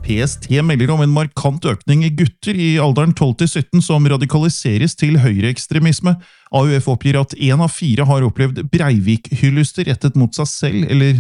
PST melder om en markant økning i gutter i alderen 12-17 som radikaliseres til høyreekstremisme. AUF oppgir at 1 av 4 har opplevd Breivik-hylluster rettet mot seg selv eller